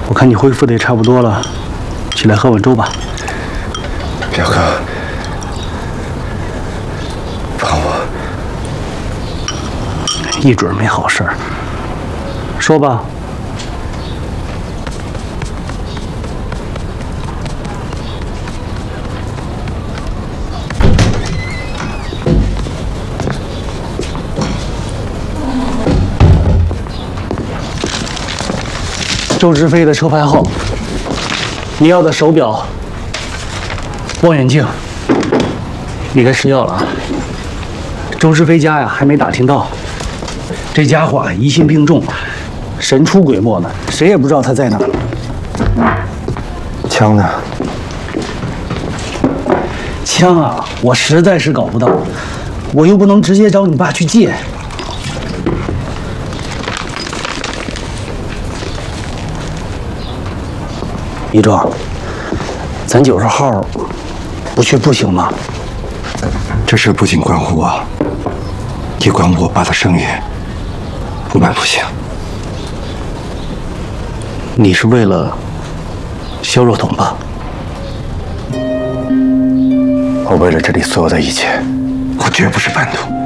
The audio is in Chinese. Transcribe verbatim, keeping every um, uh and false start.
我看你恢复的也差不多了，起来喝碗粥吧。 表哥，帮我， 一准没好事儿。说吧。 周志飞的车牌号，你要的手表、望远镜，你该吃药了啊。周志飞家呀还没打听到，这家伙啊疑心病重，神出鬼没的，谁也不知道他在哪儿。 枪呢？ 枪啊，我实在是搞不到，我又不能直接找你爸去借。 一壮，咱九十号不去不行吗？ 这事不仅关乎我，也关乎我爸的声誉。不办不行。 你是为了肖若彤吧？ 我为了这里所有的一切，我绝不是叛徒。